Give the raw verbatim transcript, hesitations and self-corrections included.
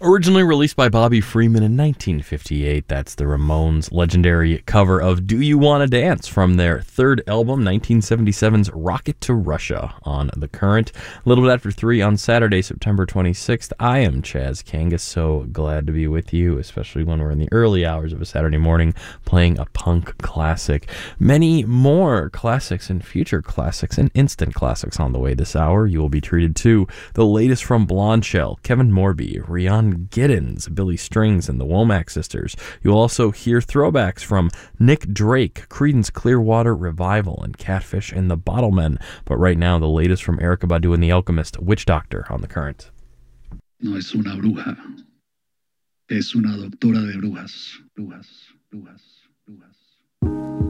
Originally released by Bobby Freeman in nineteen fifty-eight, that's the Ramones' legendary cover of Do You Wanna Dance from their third album, nineteen seventy-seven's Rocket to Russia, on The Current. A little bit after three on Saturday, September twenty-sixth, I am Chaz Kangas, so glad to be with you, especially when we're in the early hours of a Saturday morning playing a punk classic. Many more classics and future classics and instant classics on the way this hour. You will be treated to the latest from Blonde Shell, Kevin Morby, Rhiannon Giddens, Billy Strings, and the Womack Sisters. You'll also hear throwbacks from Nick Drake, Creedence Clearwater Revival, and Catfish and the Bottlemen. But right now, the latest from Erykah Badu and the Alchemist, Witch Doctor, on The Current. No es una bruja, es una doctora de brujas, brujas, brujas.